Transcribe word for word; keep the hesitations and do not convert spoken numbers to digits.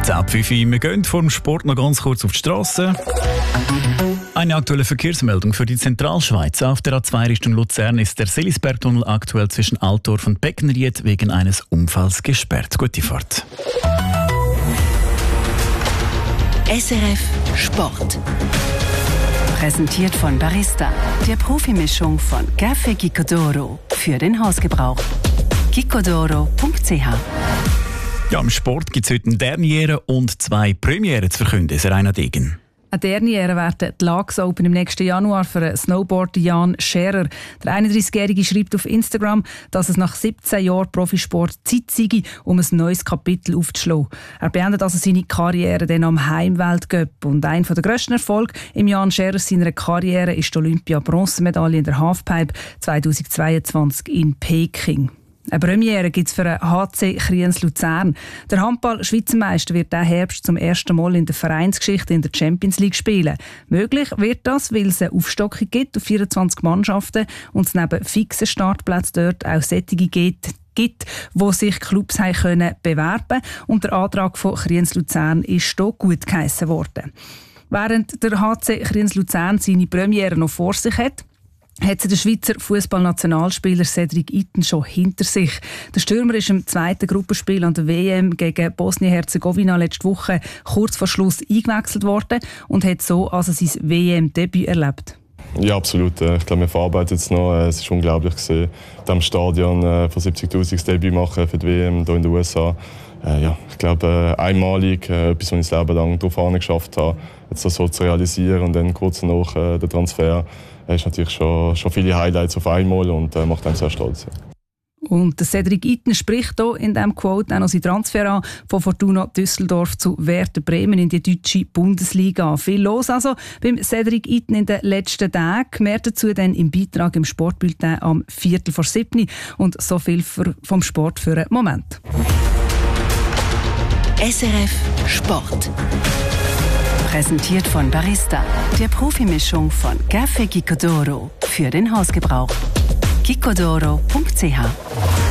Ab fünf Uhr, wir gehen vor dem Sport noch ganz kurz auf die Straße. Eine aktuelle Verkehrsmeldung für die Zentralschweiz. Auf der A zwei Richtung Luzern ist der Selisbergtunnel aktuell zwischen Altdorf und Beckenried wegen eines Unfalls gesperrt. Gute Fahrt. S R F Sport. Präsentiert von Barista, der Profimischung von Café Gicodoro für den Hausgebrauch. gicodoro punkt c h. Ja, im Sport gibt es heute eine Derniere und zwei Premiere zu verkünden. Serena Degen. Eine Derniere werden die Laax Open im nächsten Januar für den Snowboarder Jan Scherer. Der einunddreißigjährige schreibt auf Instagram, dass es nach siebzehn Jahren Profisport Zeit sei, um ein neues Kapitel aufzuschlagen. Er beendet also seine Karriere dann am Heimweltcup. Und einer der grössten Erfolge im Jan Scherer seiner Karriere ist die Olympia-Bronzemedaille in der Halfpipe zweitausendzweiundzwanzig in Peking. Eine Premiere gibt es für den H C Kriens Luzern. Der Handball-Schweizermeister wird diesen Herbst zum ersten Mal in der Vereinsgeschichte in der Champions League spielen. Möglich wird das, weil es eine Aufstockung gibt auf vierundzwanzig Mannschaften und es neben fixen Startplätzen dort auch solche gibt, gibt, wo sich Clubs haben können bewerben. Und der Antrag von Kriens Luzern ist hier gut geheissen worden. Während der H C Kriens Luzern seine Premiere noch vor sich hat, hat der Schweizer Fußballnationalspieler Cedric Itten schon hinter sich. Der Stürmer ist im zweiten Gruppenspiel an der W M gegen Bosnien-Herzegowina letzte Woche kurz vor Schluss eingewechselt worden und hat so also sein W M-Debüt erlebt. Ja, absolut. Ich glaube, wir verarbeiten jetzt noch. Es ist unglaublich gesehen, in diesem Stadion von siebzigtausend das Debüt machen für die W M hier in den U S A. Ja, ich glaube, einmalig, etwas, was ich das Leben lang darauf geschafft habe, jetzt das so zu realisieren und dann kurz nach der Transfer. Er ist natürlich schon, schon viele Highlights auf einmal und äh, macht einen sehr stolz. Und der Cedric Itten spricht hier in diesem Quote auch noch seinen Transfer an von Fortuna Düsseldorf zu Werder Bremen in die deutsche Bundesliga. Viel los also beim Cedric Itten in den letzten Tagen. Mehr dazu dann im Beitrag im Sportbulletin am Viertel vor sieben. Und so viel für, vom Sport für einen Moment. S R F Sport. Präsentiert von Barista, der Profimischung von Café Gicodoro für den Hausgebrauch. gicodoro punkt c h